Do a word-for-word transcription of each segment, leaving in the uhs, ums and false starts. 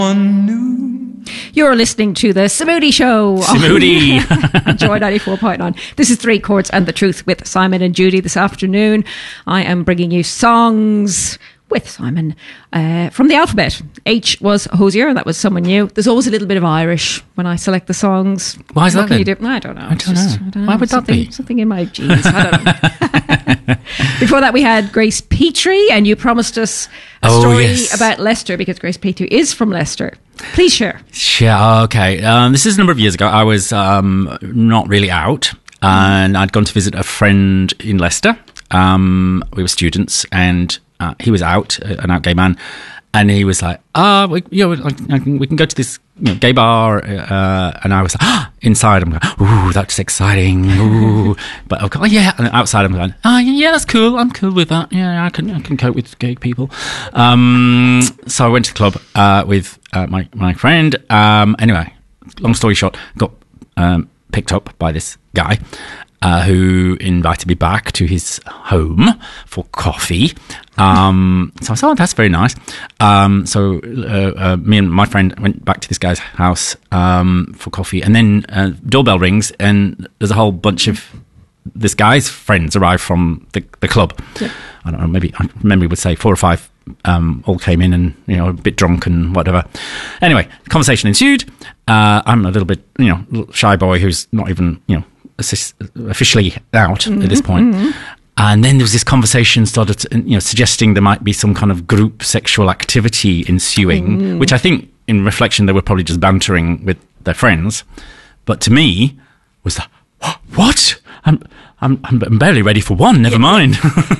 You're listening to the Samudi Show. Samudi. Joy ninety-four point nine. This is Three Chords and the Truth with Simon and Judy this afternoon. I am bringing you songs with Simon uh, from the alphabet. H was Hosier, and that was someone new. There's always a little bit of Irish when I select the songs. Why is what that can then? You do? I don't know. I don't, just, know. I don't know. Why would that something, be? Something in my genes. I don't know. Before that, we had Grace Petrie, and you promised us a Oh, story yes. about Leicester because Grace Petrie is from Leicester. Please share. Yeah, okay. Um, this is a number of years ago. I was um, not really out, and I'd gone to visit a friend in Leicester. Um, we were students, and uh, he was out, an out gay man, and he was like, "Ah, we, you know, I, I can, we can go to this you know, gay bar," uh, and I was like, ah, inside, I'm like, "Ooh, that's exciting!" Ooh, but okay, oh, yeah, and outside, I'm like, "Ah, yeah, that's cool. I'm cool with that. Yeah, I can, I can cope with gay people." Um, so I went to the club uh, with uh, my my friend. Um, anyway, long story short, got um, picked up by this guy. Uh, who invited me back to his home for coffee. Um, so I said, oh, that's very nice. Um, so uh, uh, me and my friend went back to this guy's house um, for coffee. And then uh, doorbell rings and there's a whole bunch of this guy's friends arrived from the, the club. Yeah. I don't know, maybe, I remember he would say four or five um, all came in and, you know, a bit drunk and whatever. Anyway, conversation ensued. Uh, I'm a little bit, you know, little shy boy who's not even, you know, officially out mm-hmm, at this point. Mm-hmm. And then there was this conversation started to, you know suggesting there might be some kind of group sexual activity ensuing, mm. which I think in reflection they were probably just bantering with their friends, but to me was that, what I'm I'm I'm barely ready for one, never mind.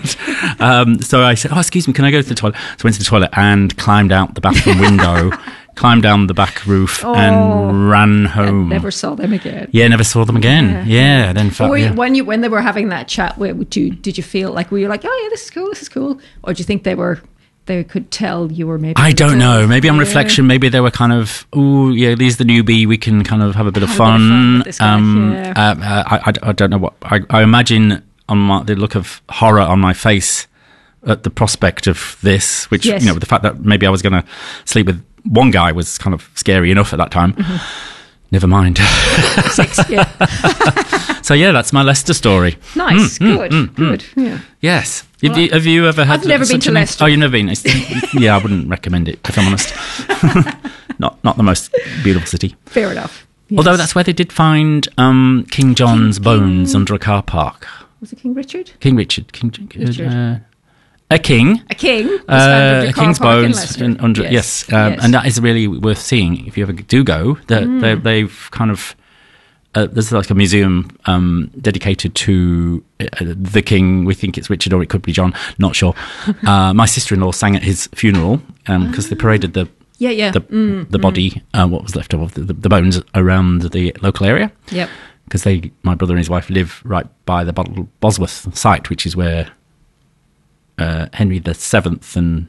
um, so I said, oh, excuse me, can I go to the toilet? So I went to the toilet and climbed out the bathroom window, climbed down the back roof oh, and ran home. And never saw them again. Yeah, never saw them again. Yeah, yeah then felt, were you, yeah. when you when they were having that chat, did you did you feel like were you like, oh yeah, this is cool, this is cool, or do you think they were they could tell you were maybe? I don't know. Maybe on yeah. reflection, maybe they were kind of, oh yeah, these the newbie. We can kind of have a bit have of fun. A bit of fun with this guy. Um, yeah. uh, uh, I, I I don't know what I, I imagine on my, the look of horror on my face at the prospect of this, which yes. you know, the fact that maybe I was going to sleep with one guy was kind of scary enough at that time. Mm-hmm. Never mind. Six, yeah. So yeah, that's my Leicester story. Nice, mm, good, mm, mm, good. Mm. Yeah. Yes. Well, have, you, have you ever had? I've never such been to an, Leicester. Oh, you've never been. It's, yeah, I wouldn't recommend it if I'm honest. not not the most beautiful city. Fair enough. Yes. Although that's where they did find um, King John's King, bones King, under a car park. Was it King Richard? King Richard. King Richard. Uh, a king. A king. Uh, a king's bones in under. Yes, yes, um, yes. And that is really worth seeing if you ever do go. Mm. They, they've kind of. Uh, there's like a museum um, dedicated to uh, the king. We think it's Richard or it could be John. Not sure. Uh, my sister-in-law sang at his funeral because um, they paraded the yeah yeah the, mm, the body, mm. uh, what was left of the, the, the bones around the local area. Yep. Because they, my brother and his wife, live right by the Bosworth site, which is where uh, Henry the Seventh and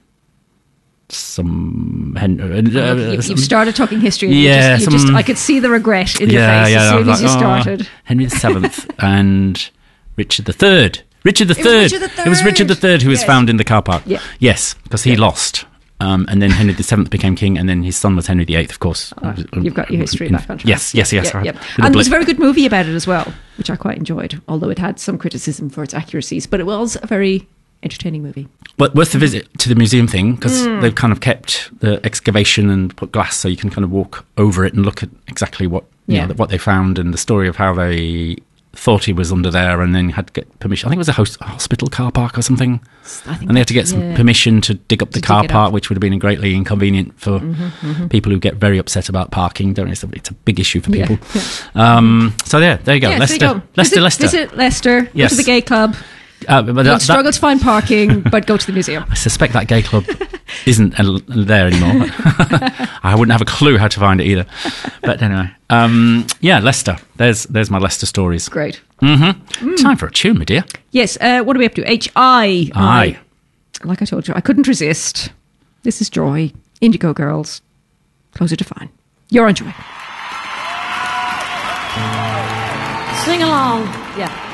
some Hen- uh, you, some, you've started talking history. And yeah, you just, you some, just, I could see the regret in yeah, your face yeah, as soon like, as you started. Oh, Henry the Seventh and Richard the Third. Richard the Third. It was Richard the Third who was yes. found in the car park. Yeah. Yes, because he yeah. lost. Um, and then Henry the Seventh became king, and then his son was Henry the Eighth, of course. Oh, you've got your history in, back on track. Yes, yes, yes. Yeah, yeah. And there was a very good movie about it as well, which I quite enjoyed, although it had some criticism for its accuracies. But it was a very entertaining movie. But worth the visit to the museum thing, because mm. they've kind of kept the excavation and put glass so you can kind of walk over it and look at exactly what you yeah. know, what they found and the story of how they thought he was under there and then had to get permission. I think it was a, host, a hospital car park or something. I think and they had to get some yeah. permission to dig up the to car park, which would have been greatly inconvenient for mm-hmm, mm-hmm. people who get very upset about parking. Don't it's a, it's a big issue for people. Yeah, yeah. Um, so yeah, there you go. Yeah, Leicester, so you go. Leicester, visit, Leicester. Visit Leicester. Yes. Go to the gay club. Uh, but Don't that, struggle that, to find parking, but go to the museum. I suspect that gay club isn't uh, there anymore. I wouldn't have a clue how to find it either. But anyway, um, yeah, Leicester. There's there's my Leicester stories. Great. Mm-hmm. Mm. Time for a tune, my dear. Yes. Uh, what are we up to? H I. I. Like I told you, I couldn't resist. This is Joy. Indigo Girls. Closer to Fine. You're on Joy. Sing along. Yeah.